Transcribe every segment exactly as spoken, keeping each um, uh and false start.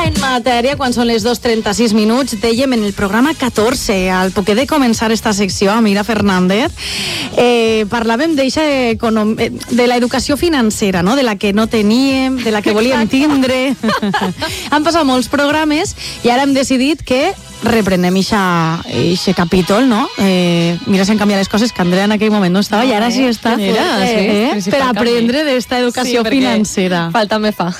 en matèria, quan són les dos trenta-sis minuts, dèiem en el programa catorze, al poquet de començar esta secció, amb Mira Fernández, eh, parlàvem d'eixa econom... de l'educació financera, no? De la que no teníem, de la que volíem tindre. Han passat molts programes i ara hem decidit que reprenem eixe capítol, no? Eh, mira, s'han canviat les coses, que Andrea en aquell moment no estava i ara sí està. Mira, sí, eh, per aprendre d'esta educació sí, financera. Falta me fa.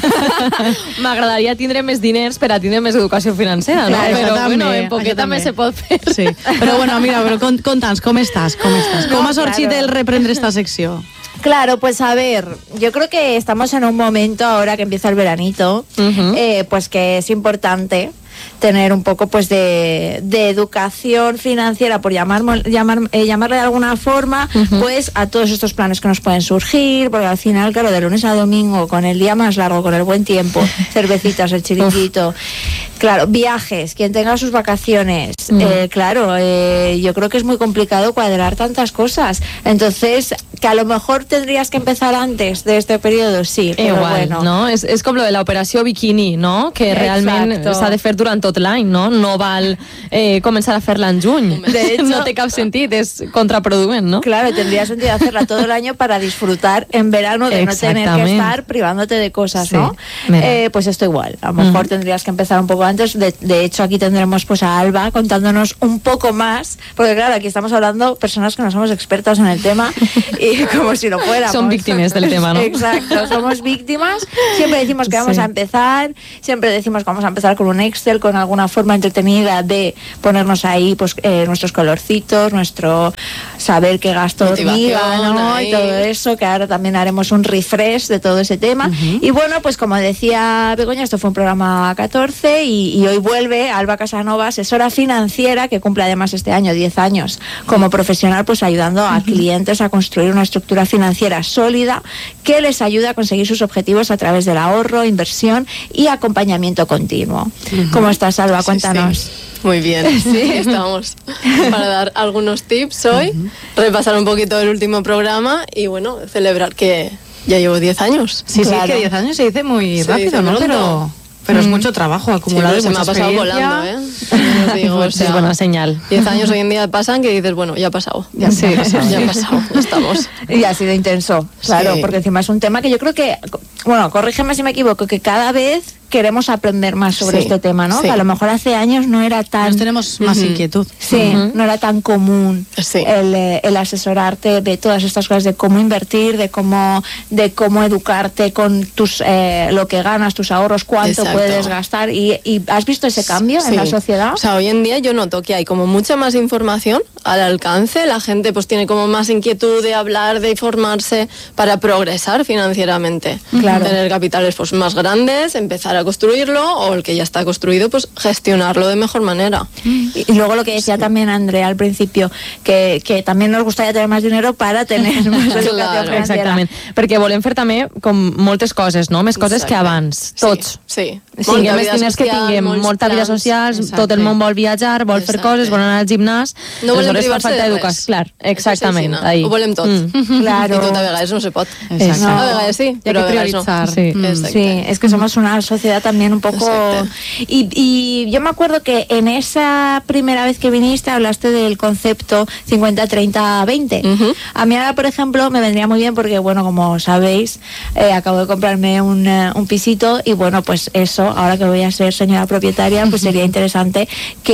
M'agradaria tindre més diners per a tindre més educació financera, no? Clar, però també, bueno, en poquet també se pot fer. Sí. Però bueno, mira, però conta'ns, com estàs? Com estàs? Com No, has sorgit claro. el reprendre esta secció? Claro, pues a ver, yo creo que estamos en un momento ahora que empieza el veranito, Uh-huh. eh, pues que es importante tener un poco pues de, de educación financiera, por llamar, llamar, eh, llamarle de alguna forma, Uh-huh. pues a todos estos planes que nos pueden surgir, porque al final, claro, de lunes a domingo, con el día más largo, con el buen tiempo, cervecitas, el chiringuito, claro, viajes, quien tenga sus vacaciones, Uh-huh. eh, claro, eh, yo creo que es muy complicado cuadrar tantas cosas, entonces, que a lo mejor tendrías que empezar antes de este periodo, sí, però Igual, bueno. no? És, és com lo de l'operació bikini, no? Que realment Exacto. s'ha de fer durant tot l'any, no? No val eh, començar a fer-la en juny. De hecho- no té cap sentit, és contraproduent, no? Claro, tendría sentido hacerla todo el año para disfrutar en verano de no tener que Exactamente. estar privándote de cosas, Sí, ¿no? mira. Eh, pues esto igual, a lo mejor Ujú. tendrías que empezar un poco antes. De, de hecho, aquí tendremos pues a Alba contándonos un poco más, porque claro, aquí estamos hablando personas que no somos expertas en el tema y como si lo fuéramos. Son víctimas del tema, ¿no? Exacto, somos víctimas. Siempre decimos que vamos Sí. a empezar, siempre decimos que vamos a empezar con un Excel, con alguna forma entretenida de ponernos ahí pues eh, nuestros colorcitos, nuestro saber qué gasto Motivación, hormiga, ¿no? ahí. Y todo eso, que ahora también haremos un refresh de todo ese tema. Y bueno, pues como decía Begoña, esto fue un programa catorce y, y hoy vuelve Alba Casanova, asesora financiera, que cumple además este año diez años como profesional, pues ayudando a clientes a construir una estructura financiera sólida que les ayuda a conseguir sus objetivos a través del ahorro, inversión y acompañamiento continuo. ¿Cómo estás, Alba? Cuéntanos. Sí, sí. Muy bien, sí, estamos para dar algunos tips hoy, repasar un poquito el último programa y bueno, celebrar que ya llevo diez años. Sí, Claro. sí, que diez años se dice muy Se rápido, dice ¿no? pronto. Pero, pero es mucho trabajo Sí, acumulado pero y se me mucha ha pasado experiencia. volando, ¿eh? También os digo, o Pues sea, es buena señal. diez años hoy en día pasan que dices, bueno, ya ha pasado. Ya sí, ha pasado. ya ha pasado, estamos. Y ha sido intenso, claro, Sí. porque encima es un tema que yo creo que, bueno, corrígeme si me equivoco, que cada vez queremos aprender más sobre Sí, este tema, ¿no? sí. Que a lo mejor hace años no era tan... Nos tenemos más Ujú. inquietud. Sí, Ujú. no era tan común Sí. el, eh, el asesorarte de todas estas cosas, de cómo invertir, de cómo de cómo educarte con tus eh, lo que ganas, tus ahorros, cuánto Exacto. puedes gastar. Y, y ¿has visto ese cambio en Sí. la sociedad? O sea, hoy en día yo noto que hay como mucha más información al alcance, la gente pues tiene como más inquietud de hablar, de informarse para progresar financieramente. Claro. Tener capitales pues más grandes, empezar a construirlo o el que ya está construido pues gestionarlo de mejor manera. Y, y luego lo que decía también Andrea al principio, que, que también nos gustaría tener más dinero para tener más educación Claro, financiera. Exactament, perquè volem fer també com moltes coses, no? Més coses Exacte. que abans, tots. Sí, sí. Sí, Molta més vida diners que social, tinguem, molts molta vida plans. social, Exacte. tot el món vol viatjar, vol fer Exacte. coses, vol anar al gimnàs, No volem aleshores fa privar-se falta de educació. res. Clar, exactament. Això sí, sí, no? ahí. Ho volem tot. Mm. Claro. I tot a vegades no se pot. Exacte. No. A vegades sí, Hay però que a vegades no. priorizar. Sí. Mm. Exacte. Sí, es que somos una sociedad también un poco... Exacto. Y, y yo me acuerdo que en esa primera vez que viniste hablaste del concepto cincuenta, treinta, veinte. Ujú. A mí ahora, por ejemplo, me vendría muy bien porque, bueno, como sabéis, eh, acabo de comprarme un, eh, un pisito y, bueno, pues eso, ahora que voy a ser señora propietaria, pues sería interesante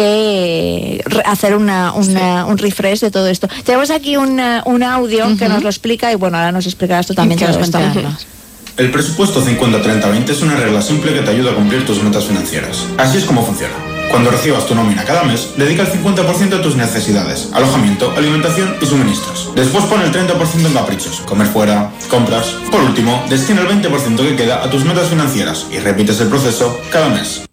que re- hacer una, una- un refresh de todo esto. Tenemos aquí un, eh, un audio que nos lo explica y, bueno, ahora nos explicarás tú también Que nos todo esto. cuente. El presupuesto cincuenta treinta veinte es una regla simple que te ayuda a cumplir tus metas financieras. Así es como funciona. Cuando recibas tu nómina cada mes, dedica el cincuenta por ciento a tus necesidades, alojamiento, alimentación y suministros. Después pon el treinta por ciento en caprichos, comer fuera, compras. Por último, destina el veinte por ciento que queda a tus metas financieras y repites el proceso cada mes.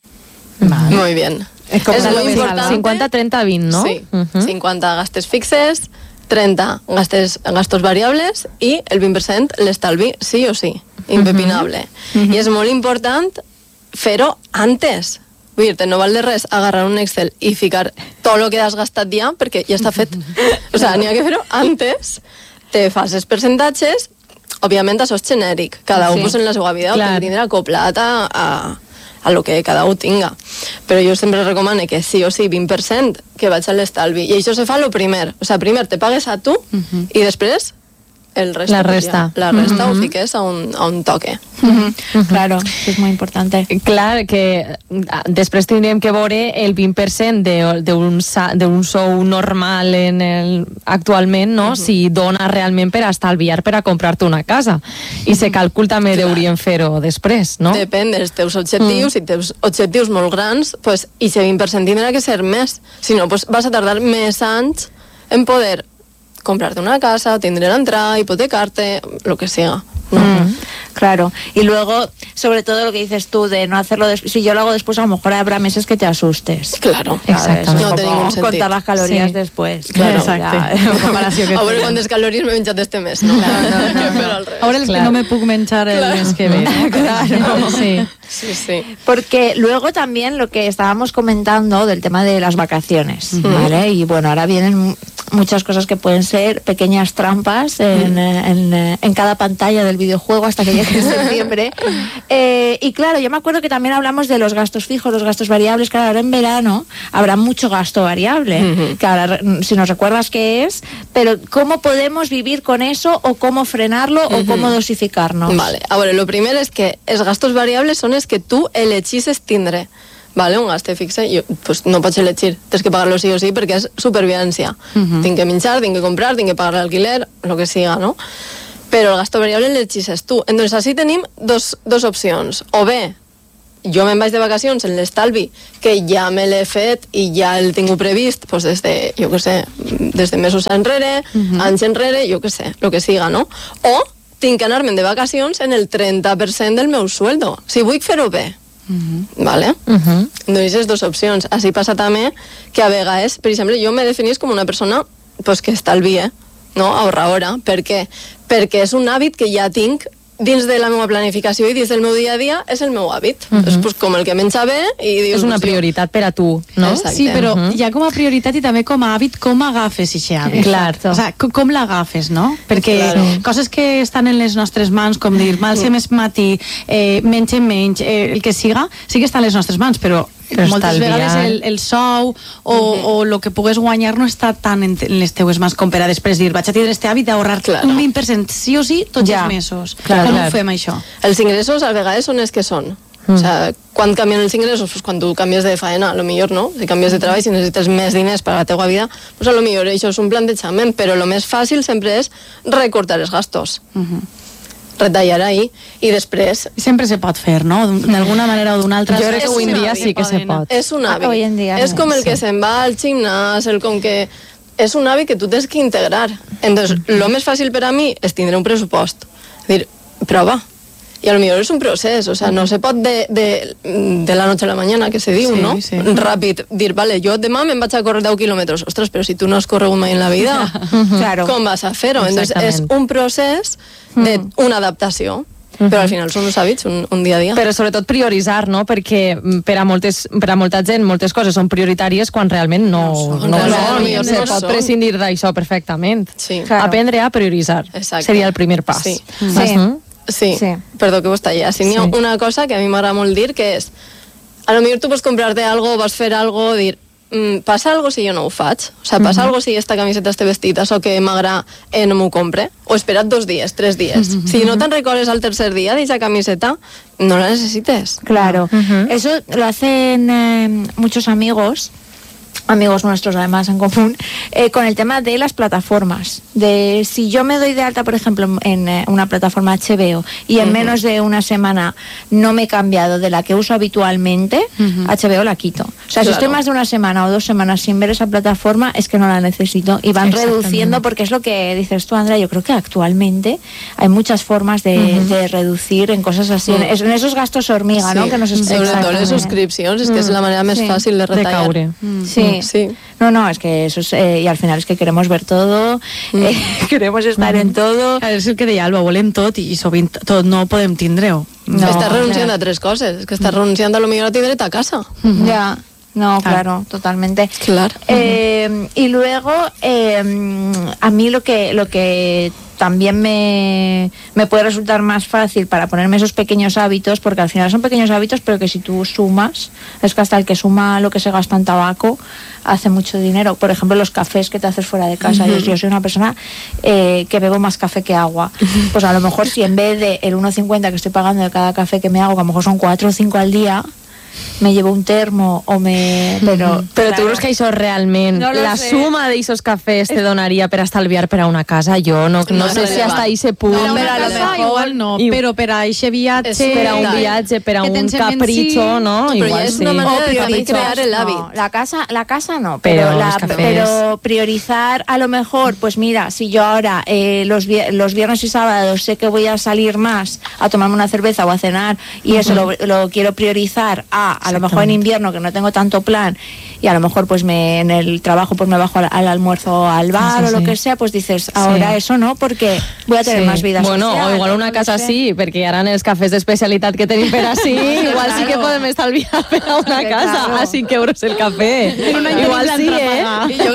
Vale. Muy bien. Es como Es una muy novela. importante. cincuenta, treinta, vint, no? Sí, Mhm. cinquanta gastes fixes, treinta gastes, gastos variables i el vint per cent l'estalvi sí o sí, impepinable. I és molt important fer-ho antes. Vull dir-te, no val de res agarrar un Excel i ficar tot el que has gastat ja, perquè ja està fet. O sea, n'hi ha que fer-ho antes. Te fas els percentatges, òbviament això és genèric. Cada un Sí. pues, en la seva vida Clar. ho tindrà acoplat a, a, a lo que cada un tinga. Però jo sempre recomano que sí o sí vint per cent que vaig a l'estalvi. I això se fa lo primer. O sea, primer te pagues a tu uh-huh. i després el resto, la resta, pues ja, la resta uh-huh. ho fiques a un, a un toque. Uh-huh. Uh-huh. Claro, és molt important. Clar, que després tindríem que veure el vint per cent d'un sou normal en el, actualment, no? Uh-huh. Si dona realment per estalviar per a comprar-te una casa. I se càlcul també clar. Deurien fer-ho després, no? Depèn dels teus objectius. Mm. Si teus objectius molt grans, pues, i si vint per cent tindrà que ser més. Si no, pues, vas a tardar més anys en poder comprarte una casa, tindre l'entrada, hipotecarte, lo que sea. ¿no? Mm, claro. Y luego, sobre todo lo que dices tú de no hacerlo después, si yo lo hago después, a lo mejor habrá meses que te asustes. Claro. Exacto. No té ningún sentit. Contar las calorías sí. después. Claro. Exacte. A veure quantes calories m'he menjat este mes, no? Claro, no, no, Però al revés. Ahora el claro. que no me puc menjar el claro. mes que ve. Claro. Sí. Sí, sí. Porque luego también lo que estábamos comentando del tema de las vacaciones, mm. ¿vale? Y bueno, ahora vienen muchas cosas que pueden ser pequeñas trampas en, mm. en, en, en cada pantalla del videojuego hasta que llegue septiembre. Eh, y claro, yo me acuerdo que también hablamos de los gastos fijos, los gastos variables. Claro, ahora en verano habrá mucho gasto variable. Mm-hmm. Que ahora, si nos recuerdas qué es, pero ¿cómo podemos vivir con eso o cómo frenarlo mm-hmm. o cómo dosificarnos? Vale, a veure, lo primer és que els gastos variables són els que tu elegisses tindre. Vale, un gasto fixe, jo, pues no pots elegir, tens que pagar-lo sí o sí perquè és supervivència. Uh-huh. Tinc que menjar, tinc que comprar, tinc que pagar l'alquiler, lo que siga, no? Però el gasto variable l'elegisses tu. Entonces, així tenim dos, dos opcions. O bé, jo me'n vaig de vacacions en l'estalvi, que ja me l'he fet i ja el tinc previst, pues des de, jo què sé, des de mesos enrere, uh-huh. anys enrere, jo què sé, lo que siga, no? O tinc que anar-me'n de vacacions en el trenta per cent del meu sueldo. Si vull fer-ho bé. Uh-huh. Vale? Uh-huh. Doncs és dues opcions. Així passa també que a vegades, per exemple, jo me definís com una persona pues, que estalvia, no? Ahorradora. Per què? Perquè és un hàbit que ja tinc dins de la meva planificació i dins del meu dia a dia és el meu hàbit. Uh-huh. És pues, com el que menja bé i dius... És una prioritat per a tu, no? Exacte. Sí, però uh-huh. ja com a prioritat i també com a hàbit, com agafes aquest hàbit? Clar. O sea, com, com l'agafes, no? Perquè claro. coses que estan en les nostres mans, com dir, m'alcem més matí, eh, menys menys, eh, el que siga, sí que està en les nostres mans, però Però moltes vegades el, el sou o, uh-huh. o el que pugues guanyar no està tan en, en les teues mans com per a després dir vaig a tindre este hàbit d'ahorrar claro. un vint per cent sí o sí tots ja. els mesos. Clar, com clar. ho fem això? Els ingressos a vegades són els que són. Mm. O sea, quan canvien els ingressos? Pues quan tu canvies de faena, a lo millor no. Si canvies de treball, si necessites més diners per a la teva vida, pues a lo millor això és un plantejament, però el més fàcil sempre és recortar els gastos. Uh-huh. retallar ahí i després... Sempre se pot fer, no? D'alguna manera o d'una altra. Jo crec que avui en dia sí que se pot. És un hàbit. Hoy en día, és com el sí. que se'n va al gimnàs, el com que... És un hàbit que tu tens que integrar. Entonces, lo més fàcil per a mi és tindre un pressupost. És dir, prova. I a lo millor és un procés, o sea, no se pot de, de, de la noche a la mañana, que se diu, sí, no? Sí. Ràpid, dir, vale, jo demà me'n vaig a córrer deu quilòmetres. Ostres, però si tu no has corregut mai en la vida, claro. com vas a fer-ho? Entonces, és un procés d'una adaptació. Però al final són uns hàbits, un, un dia a dia. Però sobretot prioritzar, no? Perquè per a, moltes, per a molta gent moltes coses són prioritàries quan realment no, no, no, no, no, no se pot prescindir d'això perfectament. Sí. Claro. Aprendre a prioritzar. Exacte. Seria el primer pas. Sí. Sí. Sí. Sí. sí. Perdó que vos talla. Si n'hi ha una cosa que a mi m'agrada molt dir, que és, a lo millor tu pots comprar-te algo, vas fer algo, dir, mm, passa algo si jo no ho faig? O sea, passa uh-huh. algo si esta camiseta, este vestit, això que m'agrada, eh, no m'ho compre? O espera't dos dies, tres dies. Uh-huh. Si no te'n recordes al tercer dia d'eixa camiseta, no la necessites. Claro. Uh-huh. Eso lo hacen eh, muchos amigos, amigos nuestros además en común, eh, con el tema de las plataformas. De si yo me doy de alta, por ejemplo, en eh, una plataforma H B O y en uh-huh. menos de una semana no me he cambiado de la que uso habitualmente, uh-huh. H B O la quito. O sea, claro. si estoy más de una semana o dos semanas sin ver esa plataforma, es que no la necesito. Y van reduciendo, porque es lo que dices tú, Andrea, yo creo que actualmente hay muchas formas de, uh-huh. de reducir en cosas así, uh-huh. en, en esos gastos hormiga, sí. ¿no? Que nos sobre todo les subscripcions, és que és la manera més sí. fàcil de retallar. De caure. Mm. Sí. Sí. No, no, es que eso es, eh, y al final es que queremos ver todo, mm. eh, queremos estar mm. en todo. És el que deia Alba, volem tot i sovint tot no podem tindre-ho. No, estàs renunciant a tres coses, és que estàs renunciant a lo millor a tindre't a casa. Mm-hmm. Ya. No, claro, totalmente. Claro. Eh, y luego, eh, a mí lo que, lo que también me, me puede resultar más fácil para ponerme esos pequeños hábitos, porque al final son pequeños hábitos, pero que si tú sumas, es que hasta el que suma lo que se gasta en tabaco hace mucho dinero. Por ejemplo, los cafés que te haces fuera de casa. Uh-huh. yo, yo soy una persona eh, que bebo más café que agua. Pues a lo mejor si en vez de el uno cincuenta que estoy pagando de cada café que me hago, que a lo mejor son cuatro o cinco al día, me llevo un termo o me... Però, però tu creus que això realment, no la sé. suma d'eixos cafès te donaria per estalviar per a una casa? Jo no, no, No sé sé, si va. hasta ahí se punt. Per a No, una però a lo casa mejor- igual no, I- però per a eixe viatge... És Per a un Tal. viatge, per a que un tens en ment, capricho, sí, no? però Igual ja és sí. una manera O de priorizar, crear el no, hábito. la casa, la casa no, Pero pero, los la, cafés. pero priorizar a lo mejor, pues mira, si yo ahora eh, los, vier- los viernes y sábados sé que voy a salir más a tomarme una cerveza o a cenar y eso lo, lo quiero priorizar a a lo mejor en invierno que no tengo tanto plan y a lo mejor pues me en el trabajo pues me bajo al, al almuerzo al bar Sí, o lo sí. que sea, pues dices, ahora eso no, porque voy a tener Sí. más vida Bueno, social, o igual una no casa sé. sí, perquè ara en els cafès d'especialitat que tenim per així, igual sí que Claro. podem estalviar per a una Que casa claro. a cinc euros el cafè. Igual sí, eh? Y yo,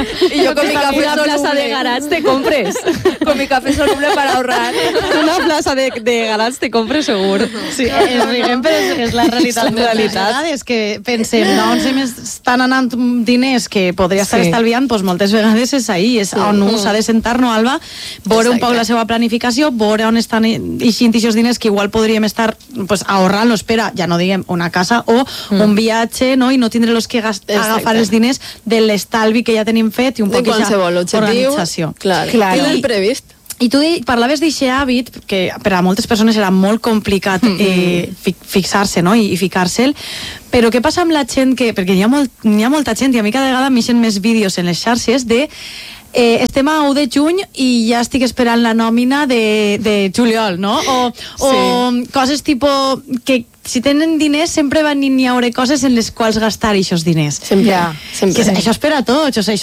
y yo con mi café Una plaça de soluble. garats te compres. Con mi café soluble para ahorrar. Una plaça de, de garats te compres segur. Sí, es riguem, però és, és la realitat. És la realitat. La és que pensem, d'on se m'estan anant diners que podria estar Sí. estalviant, doncs moltes vegades és ahí, és on un s'ha de sentar, no, Alba? Veure un Exacte. poc la seva planificació, veure on estan eixint aquests diners que igual podríem estar pues, ahorrant-los per a, ja no diguem, una casa o mm. un viatge, no? I no tindre los que gast- Exacte. agafar els diners de l'estalvi que ja tenim fet i un De poc aquesta qualsevol objectiu. organització. Clar, Claro. i del previst. I tu de- parlaves d'aquest hàbit, que per a moltes persones era molt complicat eh, fi, fixar-se, no?, i, i ficar-se'l, però què passa amb la gent que... Perquè hi ha, molt, hi ha molta gent, i a mi cada vegada m'eixen més vídeos en les xarxes de eh, estem a u de juny i ja estic esperant la nòmina de, de juliol, no? O, o coses tipus que si tenen diners sempre van n'hi haurà coses en les quals gastar aquests diners. Sempre, Ja. sempre. Que això és per a tots, o sigui,